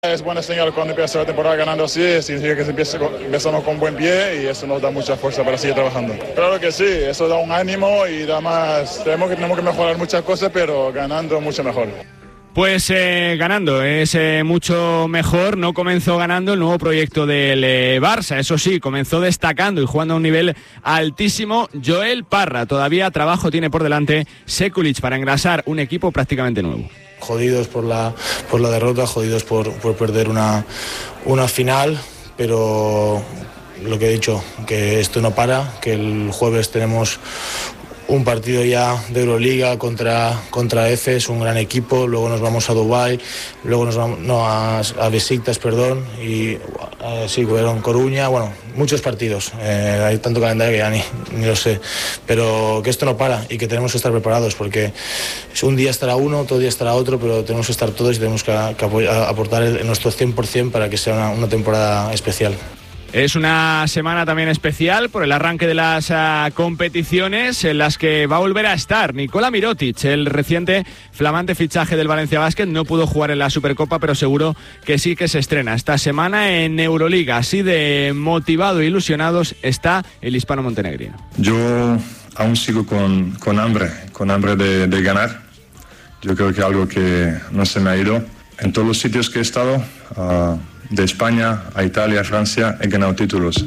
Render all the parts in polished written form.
Es buena señal cuando empieza la temporada ganando así, significa que empezamos con buen pie y eso nos da mucha fuerza para seguir trabajando. Claro que sí, eso da un ánimo y da más, tenemos que mejorar muchas cosas, pero ganando mucho mejor. Pues ganando es mucho mejor. No comenzó ganando el nuevo proyecto del Barça, eso sí, comenzó destacando y jugando a un nivel altísimo Joel Parra. Todavía trabajo tiene por delante Sekulic para engrasar un equipo prácticamente nuevo. Jodidos por la derrota, jodidos por perder una final, pero lo que he dicho, que esto no para, que el jueves tenemos un partido ya de Euroliga contra Efes, un gran equipo, luego nos vamos a Dubái, luego nos vamos a Besiktas, perdón, y sí, Coruña, bueno, muchos partidos, hay tanto calendario que ya ni lo sé, pero que esto no para y que tenemos que estar preparados porque un día estará uno, otro día estará otro, pero tenemos que estar todos y tenemos que aportar nuestro 100% para que sea una temporada especial. Es una semana también especial por el arranque de las competiciones en las que va a volver a estar Nikola Mirotic, el reciente flamante fichaje del Valencia Basket. No pudo jugar en la Supercopa, pero seguro que sí que se estrena esta semana en Euroliga. Así de motivado e ilusionados está el hispano montenegrino. Yo aún sigo con hambre de ganar. Yo creo que algo que no se me ha ido. En todos los sitios que he estado, de España a Italia, a Francia, he ganado títulos.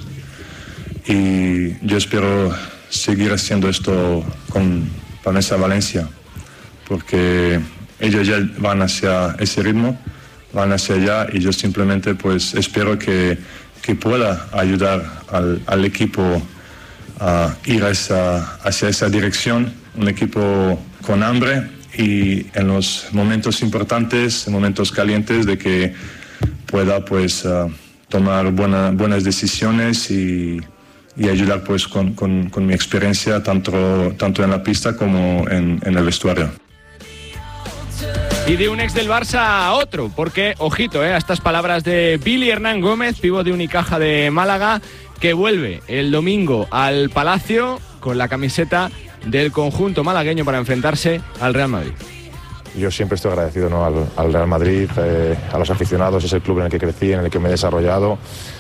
Y yo espero seguir haciendo esto con Palmesa Valencia, porque ellos ya van hacia ese ritmo, van hacia allá, y yo simplemente pues espero que pueda ayudar al equipo a ir hacia esa dirección, un equipo con hambre y en los momentos importantes, en momentos calientes, de que pueda pues tomar buenas decisiones y ayudar pues con mi experiencia tanto en la pista como en el vestuario. Y de un ex del Barça a otro, porque, ojito, a estas palabras de Billy Hernán Gómez, pívot de Unicaja de Málaga, que vuelve el domingo al Palacio con la camiseta del conjunto malagueño para enfrentarse al Real Madrid. Yo siempre estoy agradecido, ¿no?, al Real Madrid, a los aficionados. Es el club en el que crecí, en el que me he desarrollado.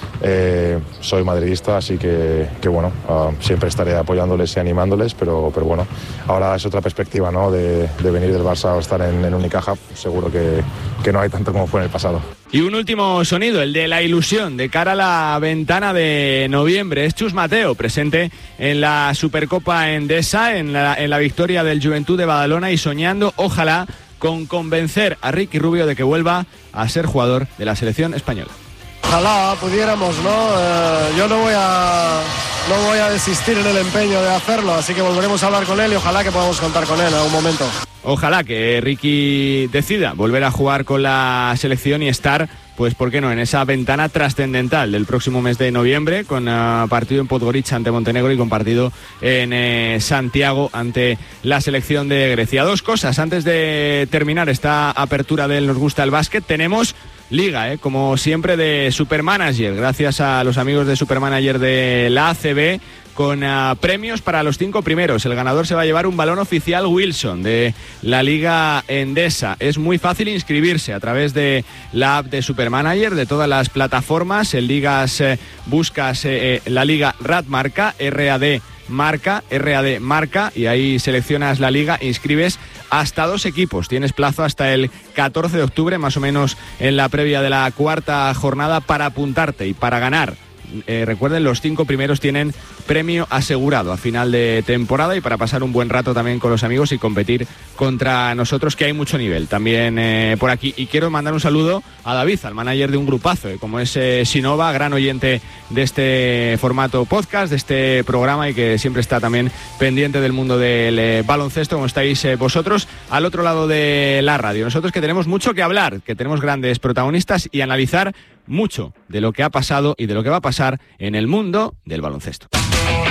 Soy madridista, así que bueno, siempre estaré apoyándoles y animándoles, pero bueno, ahora es otra perspectiva, ¿no?, de venir del Barça a estar en Unicaja. Seguro que no hay tanto como fue en el pasado. Y un último sonido, el de la ilusión de cara a la ventana de noviembre. Es Chus Mateo, presente en la Supercopa Endesa, en la victoria del Juventud de Badalona, y soñando, ojalá, con convencer a Ricky Rubio de que vuelva a ser jugador de la selección española. Ojalá pudiéramos, ¿no? Yo no voy a desistir en el empeño de hacerlo, así que volveremos a hablar con él y ojalá que podamos contar con él en algún momento. Ojalá que Ricky decida volver a jugar con la selección y estar, pues por qué no, en esa ventana trascendental del próximo mes de noviembre, con partido en Podgorica ante Montenegro y con partido en Santiago ante la selección de Grecia. Dos cosas antes de terminar esta apertura del Nos Gusta el Básquet. Tenemos liga, como siempre, de Supermanager, gracias a los amigos de Supermanager de la ACB, con premios para los 5 primeros. El ganador se va a llevar un balón oficial Wilson de la Liga Endesa. Es muy fácil inscribirse a través de la app de Supermanager, de todas las plataformas. En ligas buscas la Liga RAD Marca, RAD Marca, y ahí seleccionas la liga, inscribes hasta 2 equipos. Tienes plazo hasta el 14 de octubre, más o menos en la previa de la 4ª jornada, para apuntarte y para ganar. Recuerden, los 5 primeros tienen premio asegurado a final de temporada, y para pasar un buen rato también con los amigos y competir contra nosotros, que hay mucho nivel también por aquí. Y quiero mandar un saludo a David, al manager de un grupazo, como es Sinova, gran oyente de este formato podcast, de este programa, y que siempre está también pendiente del mundo del baloncesto, como estáis vosotros al otro lado de la radio. Nosotros, que tenemos mucho que hablar, que tenemos grandes protagonistas y analizar mucho de lo que ha pasado y de lo que va a pasar en el mundo del baloncesto.